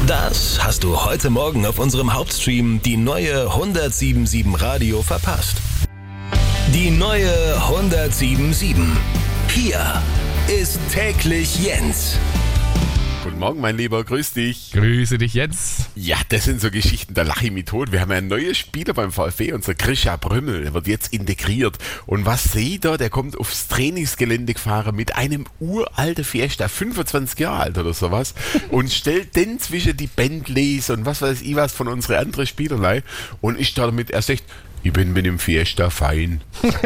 Das hast du heute Morgen auf unserem Hauptstream die neue 107.7 Radio verpasst. Die neue 107.7. Hier ist täglich Jens. Guten Morgen, mein Lieber, grüß dich. Grüße dich jetzt. Ja, das sind so Geschichten, da lache ich mich tot. Wir haben ja einen neuen Spieler beim VfB, unser Grisha Prömel, der wird jetzt integriert. Und was seht ihr, der kommt aufs Trainingsgelände gefahren mit einem uralten Fiesta, 25 Jahre alt oder sowas, und stellt den zwischen die Bentleys und was weiß ich was von unseren anderen Spielerlei und ist da damit, er sagt, ich bin mit dem Fiesta fein.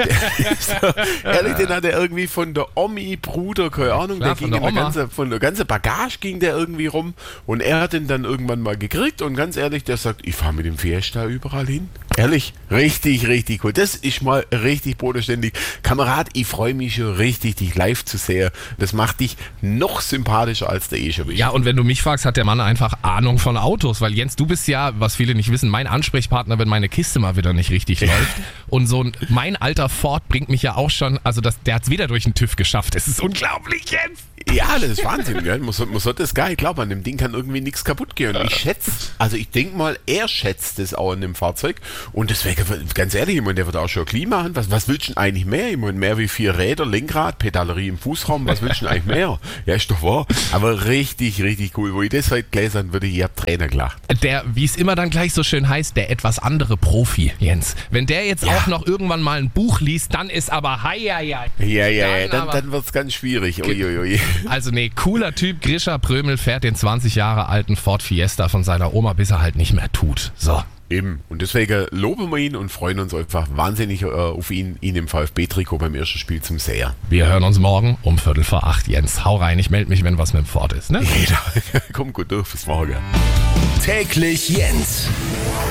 Ehrlich, den hat er irgendwie von der Omi, Bruder, keine Ahnung, Klar, der ging von der ganzen Bagage ging der irgendwie rum und er hat den dann irgendwann mal gekriegt und ganz ehrlich, der sagt, ich fahre mit dem Fiesta überall hin. Ehrlich, richtig, richtig cool. Das ist mal richtig bodenständig. Kamerad, ich freue mich schon richtig, dich live zu sehen. Das macht dich noch sympathischer als der schon bist. Ja, und wenn du mich fragst, hat der Mann einfach Ahnung von Autos, weil Jens, du bist ja, was viele nicht wissen, mein Ansprechpartner, wenn meine Kiste mal wieder nicht richtig läuft. Und mein alter Ford bringt mich ja auch schon, also der hat es wieder durch den TÜV geschafft. Es ist unglaublich, Jens. Ja, das ist Wahnsinn, gell? Man sollte das gar nicht glauben, an dem Ding kann irgendwie nichts kaputt gehen. Und ich denke mal, er schätzt das auch an dem Fahrzeug. Und deswegen, ganz ehrlich, ich meine, der wird auch schon Klima haben. Was willst du denn eigentlich mehr? Ich meine, mehr wie 4 Räder, Lenkrad, Pedalerie im Fußraum, was willst du denn eigentlich mehr? Ja, ist doch wahr. Aber richtig, richtig cool. Wo ich das heute gelesen habe, würde ich ab Tränen gelacht. Der, wie es immer dann gleich so schön heißt, der etwas andere Profi, Jens. Wenn der jetzt auch noch irgendwann mal ein Buch liest, dann ist aber heieiei. Ja, dann wird es ganz schwierig. Uiuiui. Also nee, cooler Typ. Grisha Prömel fährt den 20 Jahre alten Ford Fiesta von seiner Oma, bis er halt nicht mehr tut. So. Eben. Und deswegen loben wir ihn und freuen uns einfach wahnsinnig auf ihn im VfB-Trikot beim ersten Spiel zum Seher. Wir hören uns morgen um 7:45, Jens. Hau rein, ich melde mich, wenn was mit dem Ford ist. Ne? Jeder. Komm gut durch, bis morgen. Täglich Jens.